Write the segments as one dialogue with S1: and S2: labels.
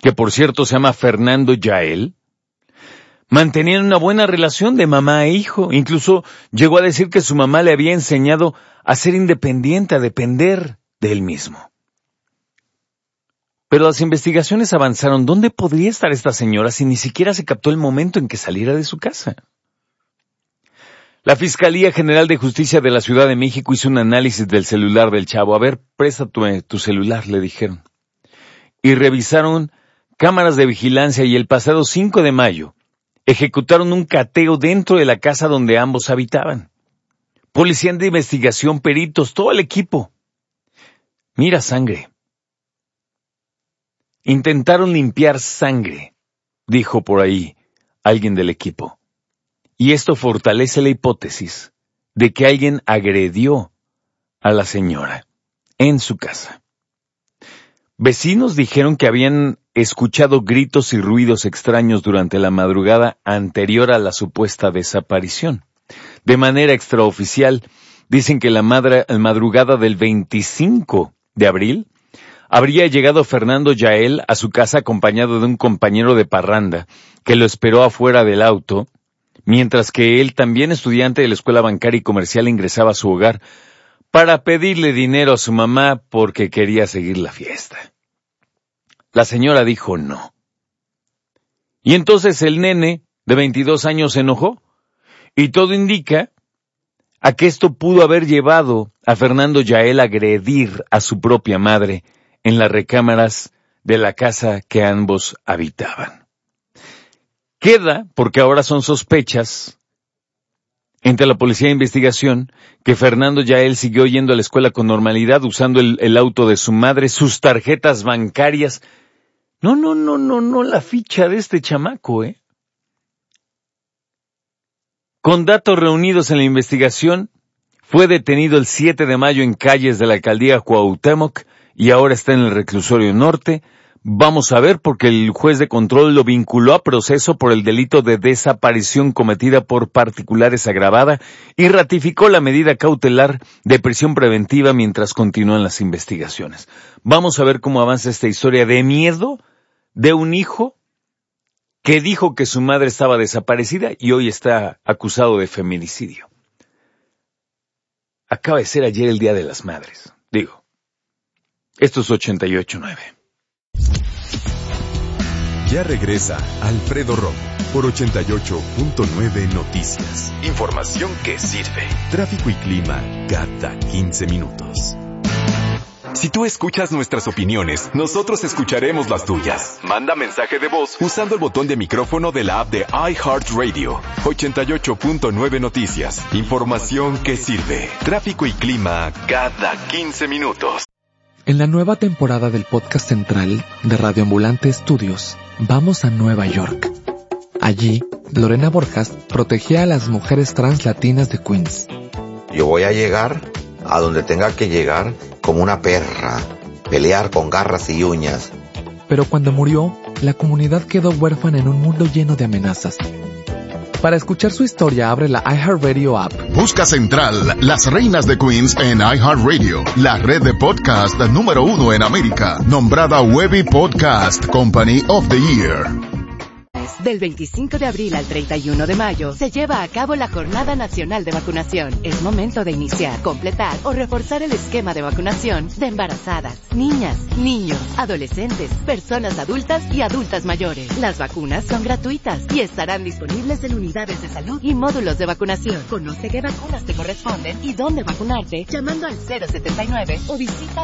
S1: que por cierto se llama Fernando Yael, mantenían una buena relación de mamá e hijo. Incluso llegó a decir que su mamá le había enseñado a ser independiente, a depender de él mismo. Pero las investigaciones avanzaron. ¿Dónde podría estar esta señora si ni siquiera se captó el momento en que saliera de su casa? La Fiscalía General de Justicia de la Ciudad de México hizo un análisis del celular del chavo. A ver, presta tu celular, le dijeron. Y revisaron cámaras de vigilancia y el pasado 5 de mayo ejecutaron un cateo dentro de la casa donde ambos habitaban. Policía de investigación, peritos, todo el equipo. Mira sangre. Intentaron limpiar sangre, dijo por ahí alguien del equipo. Y esto fortalece la hipótesis de que alguien agredió a la señora en su casa. Vecinos dijeron que habían escuchado gritos y ruidos extraños durante la madrugada anterior a la supuesta desaparición. De manera extraoficial, dicen que la madrugada del 25 de abril habría llegado Fernando Yael a su casa acompañado de un compañero de parranda que lo esperó afuera del auto, mientras que él, también estudiante de la Escuela Bancaria y Comercial, ingresaba a su hogar para pedirle dinero a su mamá porque quería seguir la fiesta. La señora dijo no. Y entonces el nene de 22 años se enojó, y todo indica a que esto pudo haber llevado a Fernando Yael a agredir a su propia madre en las recámaras de la casa que ambos habitaban. Queda, porque ahora son sospechas, entre la policía de investigación, que Fernando Yael siguió yendo a la escuela con normalidad, usando el auto de su madre, sus tarjetas bancarias. No, la ficha de este chamaco, Con datos reunidos en la investigación, fue detenido el 7 de mayo en calles de la alcaldía Cuauhtémoc y ahora está en el reclusorio norte. Vamos a ver, porque el juez de control lo vinculó a proceso por el delito de desaparición cometida por particulares agravada y ratificó la medida cautelar de prisión preventiva mientras continúan las investigaciones. Vamos a ver cómo avanza esta historia de miedo de un hijo que dijo que su madre estaba desaparecida y hoy está acusado de feminicidio. Acaba de ser ayer el Día de las Madres. Esto es 88.9.
S2: Ya regresa Alfredo Romo por 88.9 Noticias. Información que sirve. Tráfico y clima cada 15 minutos. Si tú escuchas nuestras opiniones, nosotros escucharemos las tuyas. Manda mensaje de voz usando el botón de micrófono de la app de iHeartRadio. 88.9 Noticias. Información que sirve. Tráfico y clima cada 15 minutos.
S3: En la nueva temporada del podcast central de Radio Ambulante Estudios, vamos a Nueva York. Allí, Lorena Borjas protegía a las mujeres trans latinas de Queens.
S4: Yo voy a llegar a donde tenga que llegar como una perra, pelear con garras y uñas.
S3: Pero cuando murió, la comunidad quedó huérfana en un mundo lleno de amenazas. Para escuchar su historia, abre la iHeartRadio app.
S5: Busca Central, las reinas de Queens en iHeartRadio, la red de podcast número 1 en América, nombrada Webby Podcast Company of the Year.
S6: Del 25 de abril al 31 de mayo se lleva a cabo la Jornada Nacional de Vacunación. Es momento de iniciar, completar o reforzar el esquema de vacunación de embarazadas, niñas, niños, adolescentes, personas adultas y adultas mayores. Las vacunas son gratuitas y estarán disponibles en unidades de salud y módulos de vacunación. Conoce qué vacunas te corresponden y dónde vacunarte llamando al 079 o visita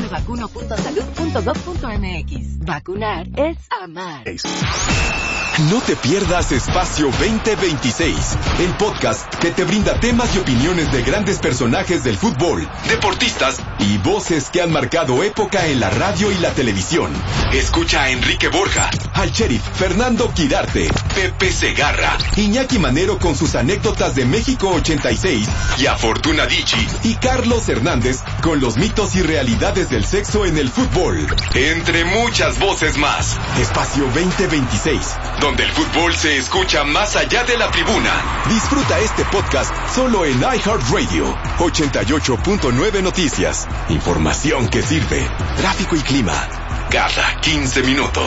S6: dondemevacuno.salud.gov.mx. Vacunar es amar.
S2: No te pierdas Espacio 2026, el podcast que te brinda temas y opiniones de grandes personajes del fútbol, deportistas y voces que han marcado época en la radio y la televisión. Escucha a Enrique Borja, al sheriff Fernando Quirarte, Pepe Segarra, Iñaki Manero con sus anécdotas de México 86 y a Fortuna Dicci y Carlos Hernández con los mitos y realidades del sexo en el fútbol, entre muchas voces más. Espacio 2026, donde el fútbol se escucha más allá de la tribuna. Disfruta este podcast solo en iHeartRadio. 88.9 Noticias. Información que sirve. Tráfico y clima cada 15 minutos.